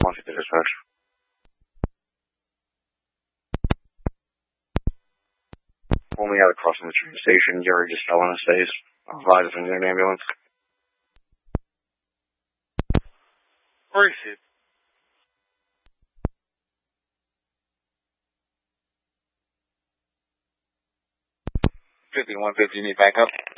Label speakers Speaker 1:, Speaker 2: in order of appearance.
Speaker 1: 150 dispatch. When we had a crossing the train station, Gary just fell on his face. Advise if an ambulance.
Speaker 2: Where is it? 50 to 150, you need backup?